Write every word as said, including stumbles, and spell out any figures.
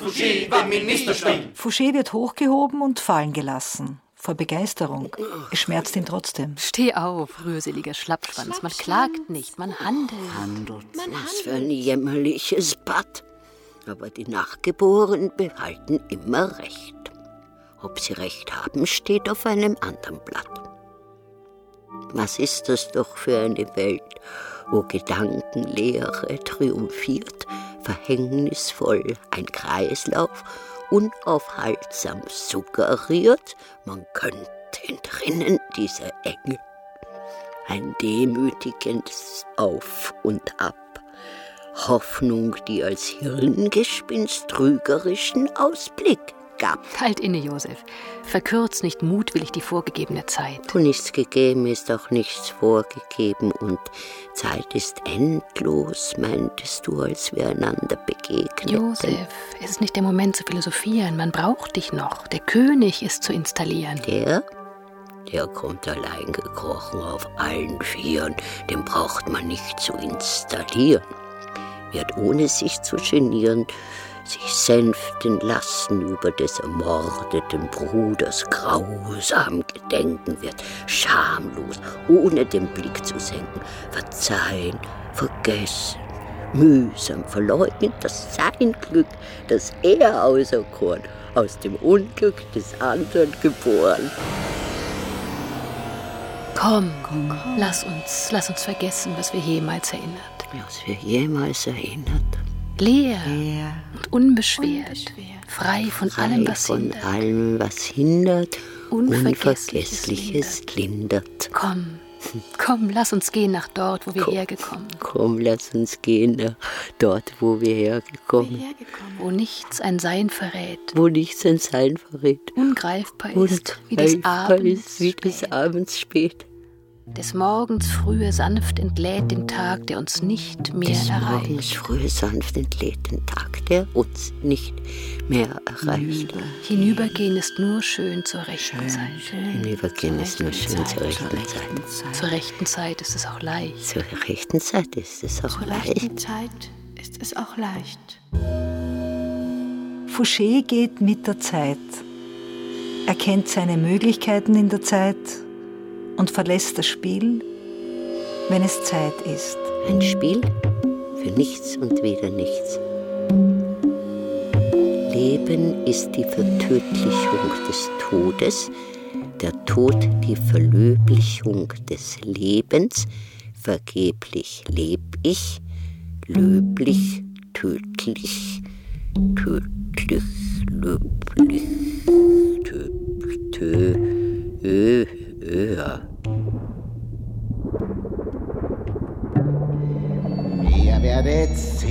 Fouché wird hochgehoben und fallen gelassen. Vor Begeisterung. Es schmerzt ihn trotzdem. Steh auf, rührseliger Schlappschwanz. Man klagt nicht, man handelt. Handelt. Was für ein jämmerliches Bad. Aber die Nachgeborenen behalten immer Recht. Ob sie Recht haben, steht auf einem anderen Blatt. Was ist das doch für eine Welt, wo Gedankenlehre triumphiert, verhängnisvoll ein Kreislauf, unaufhaltsam suggeriert, man könnte entrinnen dieser Enge. Ein demütigendes Auf und Ab. Hoffnung, die als Hirngespinst trügerischen Ausblick gab. Halt inne, Josef. Verkürz nicht mutwillig die vorgegebene Zeit. Wo nichts gegeben ist, auch nichts vorgegeben. Und Zeit ist endlos, meintest du, als wir einander begegneten. Josef, es ist nicht der Moment zu philosophieren. Man braucht dich noch. Der König ist zu installieren. Der? Der kommt allein gekrochen auf allen Vieren. Den braucht man nicht zu installieren. Wird ohne sich zu genieren, sich sänften lassen über des ermordeten Bruders grausam Gedenken, wird schamlos, ohne den Blick zu senken, verzeihen, vergessen, mühsam verleugnet, dass sein Glück, das er auserkoren, aus dem Unglück des anderen geboren. Komm, komm, komm, lass uns, lass uns vergessen, was wir jemals erinnert. Was wir jemals erinnert. Leer, Leer und unbeschwert, unbeschwert, frei von frei allem, was von hindert. allem, was hindert, Unvergessliches, Unvergessliches lindert. lindert. Komm, komm, lass uns gehen nach dort, wo wir komm, hergekommen. Komm, lass uns gehen nach dort, wo wir hergekommen. Wir hergekommen. Wo nichts ein Sein verrät. Wo nichts ein Sein verrät. Ungreifbar ist, Ungreifbar wie des Abends ist, wie des Abends spät. Des Morgens frühe sanft entlädt den Tag, der uns nicht mehr Des erreicht. Des Morgens frühe sanft entlädt den Tag, der uns nicht mehr erreicht. Hinübergehen ist nur schön zur rechten schön, Zeit. Schön. Hinübergehen ist nur schön zur rechten Zeit. Zeit. Zur rechten Zeit ist es auch leicht. Zur rechten Zeit ist es auch zur leicht. Zur rechten Zeit ist es auch leicht. Fouché geht mit der Zeit. Er kennt seine Möglichkeiten in der Zeit und verlässt das Spiel, wenn es Zeit ist. Ein Spiel für nichts und wieder nichts. Leben ist die Vertödlichung des Todes, der Tod die Verlöblichung des Lebens. Vergeblich leb ich, löblich, tödlich, tödlich, löblich, tö, tö, ö, ö. Ihr werdet